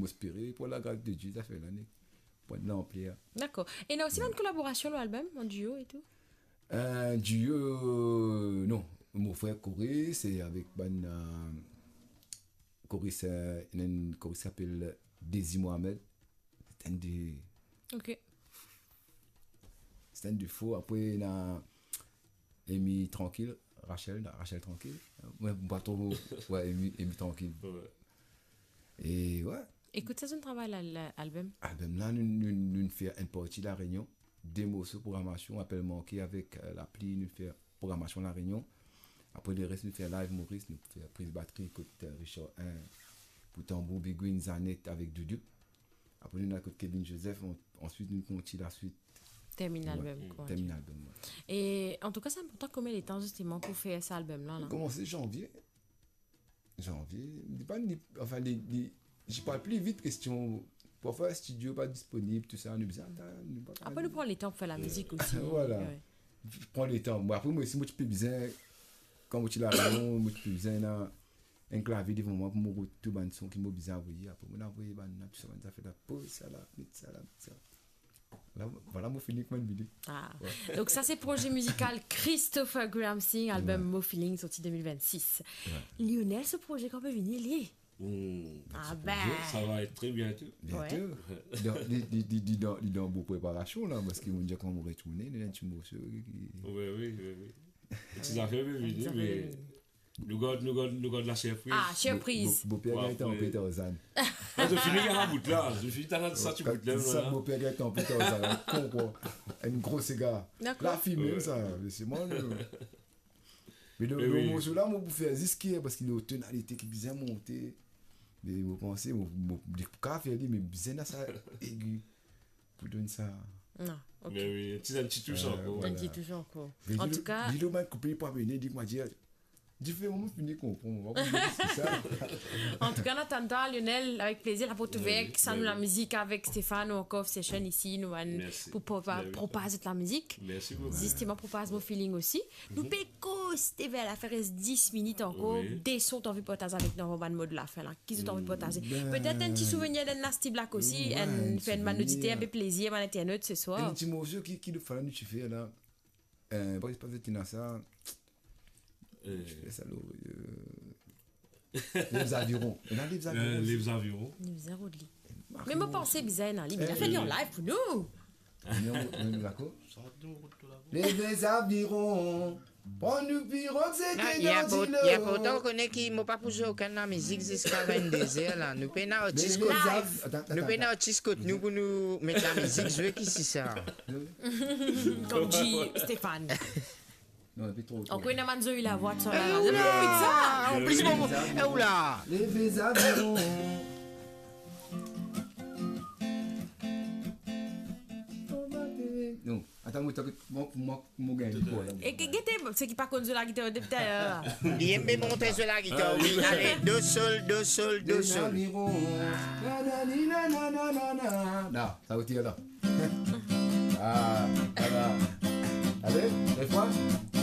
m'inspirer pour la grâce de Dieu, ça fait l'année. Pour l'amplir. D'accord. Et il y a aussi une collaboration dans l'album, en duo et tout? Duo, non. Mon frère Corey, c'est avec Corey, c'est un Corey s'appelle Desi Mohamed. C'est un des. Ok. C'est un du faux. Après, il a Amy Tranquille, Rachel Tranquille. Ouais, pas trop. Ouais, Amy Tranquille. Ouais. Et ouais. Écoute, ça, c'est un travail, l'album. Album là, nous faisons une partie de la réunion, démo sur programmation, appel manqué avec l'appli, nous faisons programmation de la réunion. Après le reste, nous faisons live Maurice, nous faisons prise batterie, écoute Richard 1, pour tambour, Biguine, Zanette avec Dudu. Après nous avons Kevin Joseph, ensuite nous continuons la suite. Termine l'album. Termine l'album. Ouais. Et en tout cas, c'est important combien de temps justement pour faire cet album-là? Là? Commencé janvier. Enfin, je parle plus vite, question. Parfois, le studio pas disponible, tout ça, on est bizarre. Après, nous prenons le temps pour faire la musique aussi. Voilà. Ouais. Je prends le temps. Bon, après, moi, si moi, tu peux bien, quand tu l'as raison, moi, tu peux bien un clavier devant moi pour me retrouver tout le son qui m'a bizarre. Après, moi, envoyer tout ça, ça fait la pause, ça, là, ça. Là, voilà, moi, fini comme une vidéo. Ah. Ouais. Donc, ça, c'est projet musical Christopher Graham Singh, album Mo Feeling, sorti 2026. Ouais. Lionel, ce projet, quand peut venir, il est. Ah ben. Ça va être très bientôt. Bientôt. Il est en bonne préparation là, parce qu'ils vont dire qu'on va retourner, il y a un petit morceau. Oui. Les petites affaires peuvent venir, mais nous gardons la surprise. Ah, surprise. Beau-père est en Peter Ozan. Je finis à la bout là. Je finis à ça, tu bout là. Ça, beau-père est en Peter Ozan. Un gros cigare. La fille même, ça. C'est moi. Mais le morceau là, moi, pour faire zisquer, parce qu'il a une tonalité qui est bien montée. Mais vous pensez, vous faire mais bien ça aigu pour donner ça. Non, ok. Mais oui, un petit touche encore. Un petit touche encore. En tout cas. Dis-le, man, coupé pas venir, dis-moi, je fais vraiment finir comprendre. En tout cas, en attendant, Lionel, avec plaisir, la porte ouverte, ça nous la musique avec Stéphane ou encore Session ici, nous, pour propager la musique. Merci beaucoup. Justement, propage mon feeling aussi. Nous pécos, Steve, elle a fait 10 minutes encore. Des sons, t'as envie de partager avec nous, en mode la fin, là. Qui sont envie de partager? Peut-être un petit souvenir d'un Nasty Black aussi, un fait une manodité, un peu plaisir, un internet ce soir. Un petit morceau qui le fallait nous faire là. Bon, je pense que tu as ça. Je fais ça les avirons. Les avirons. Les avirons. Mais moi, pensais bizarre, il a fait en live pour nous. D'accord. Les avirons. On nous pirons, c'est que il y a pourtant qu'on est qui m'a pas posé aucune musique jusqu'à 22h là. Nous payons un artiste nous pour nous mettre la musique jouer qui c'est ça. Comme dit Stéphane. Non, il trop. On connaît Manzo, il a voix de son là. En plus, bon, là. Les avirons. Non, attends, moi, gagne. Et c'est qui pas conduit la guitare depuis d'ailleurs. Il aime monter sur la guitare, oui. Allez, deux sols. Non, ça vous tire là. Ah, voilà. Allez, des fois.